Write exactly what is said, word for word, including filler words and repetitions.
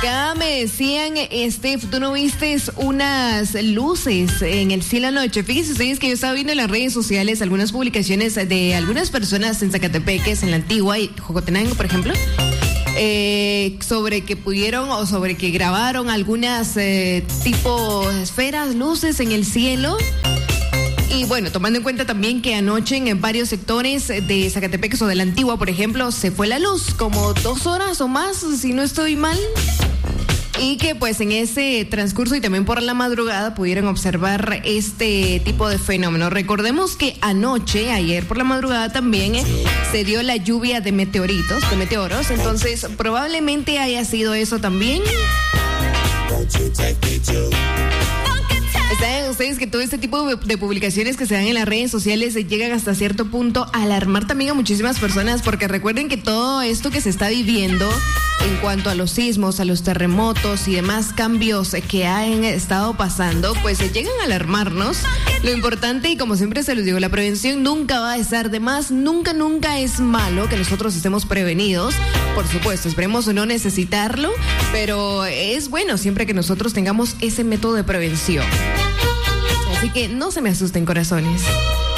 Acá me decían, este, tú no viste unas luces en el cielo anoche. Fíjense ustedes que yo estaba viendo en las redes sociales algunas publicaciones de algunas personas en Zacatepeques, en la Antigua y Jocotenango, por ejemplo. Eh, sobre que pudieron o sobre que grabaron algunas eh, tipo esferas, luces en el cielo. Y bueno, tomando en cuenta también que anoche en varios sectores de Zacatepeques o de la Antigua, por ejemplo, se fue la luz como dos horas o más, si no estoy mal. Y que pues en ese transcurso y también por la madrugada pudieron observar este tipo de fenómeno. Recordemos que anoche, ayer por la madrugada también, eh, se dio la lluvia de meteoritos, de meteoros. Entonces probablemente haya sido eso también. ¿Saben ustedes que todo este tipo de publicaciones que se dan en las redes sociales llegan hasta cierto punto a alarmar también a muchísimas personas? Porque recuerden que todo esto que se está viviendo en cuanto a los sismos, a los terremotos y demás cambios que han estado pasando, pues se llegan a alarmarnos. Lo importante, y como siempre se los digo, la prevención nunca va a estar de más, nunca, nunca es malo que nosotros estemos prevenidos. Por supuesto, esperemos no necesitarlo, pero es bueno siempre que nosotros tengamos ese método de prevención. Así que no se me asusten, corazones.